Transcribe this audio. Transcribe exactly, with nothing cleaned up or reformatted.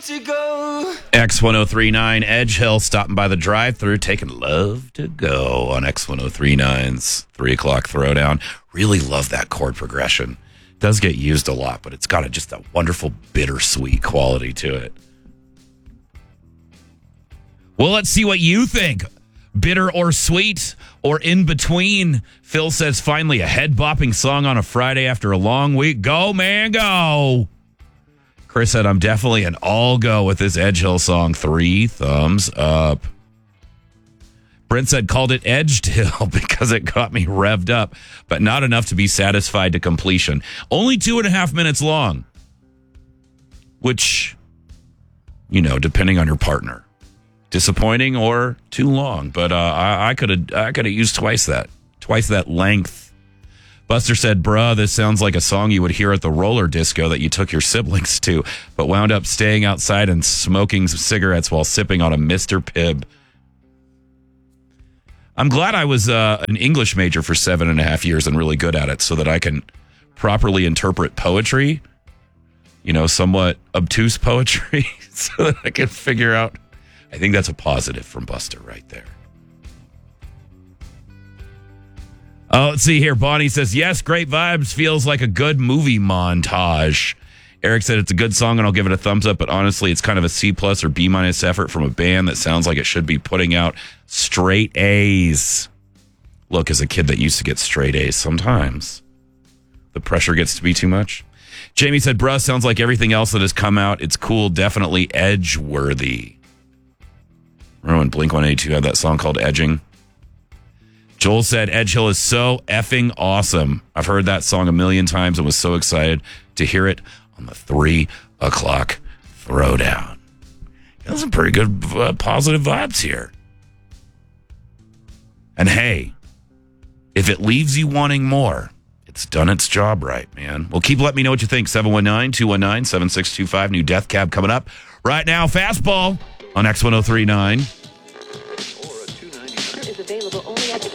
to go. X ten thirty-nine Edge Hill stopping by the drive-thru, taking Love to Go on X ten thirty-nine's three o'clock throwdown. Really love that chord progression. It does get used a lot, but it's got a, just a wonderful bittersweet quality to it. Well, let's see what you think. Bitter or sweet or in between? Phil says, finally a head-bopping song on a Friday after a long week. Go, man, go. Chris said, I'm definitely an all-go with this Edge Hill song. Three thumbs up. Brent said, called it Edged Hill because it got me revved up, but not enough to be satisfied to completion. Only two and a half minutes long, which, you know, depending on your partner. Disappointing or too long, but uh, I could have I could have used twice that, twice that length. Buster said, bruh, this sounds like a song you would hear at the roller disco that you took your siblings to, but wound up staying outside and smoking some cigarettes while sipping on a Mister Pibb. I'm glad I was uh, an English major for seven and a half years and really good at it so that I can properly interpret poetry, you know, somewhat obtuse poetry, so that I can figure out. I think that's a positive from Buster right there. Oh, let's see here. Bonnie says, yes, great vibes. Feels like a good movie montage. Eric said it's a good song and I'll give it a thumbs up, but honestly, it's kind of a C plus or B minus effort from a band that sounds like it should be putting out straight A's. Look, as a kid that used to get straight A's, sometimes the pressure gets to be too much. Jamie said, bruh, sounds like everything else that has come out. It's cool, definitely edge-worthy. Remember when Blink one eighty-two had that song called Edging? Joel said, Edge Hill is so effing awesome. I've heard that song a million times and was so excited to hear it on the three o'clock throwdown. Got some pretty good uh, positive vibes here. And hey, if it leaves you wanting more, it's done its job right, man. Well, keep letting me know what you think. seven one nine, two one nine, seven six two five. New Death Cab coming up. Right now, Fastball on X ten thirty-nine. Is available only at the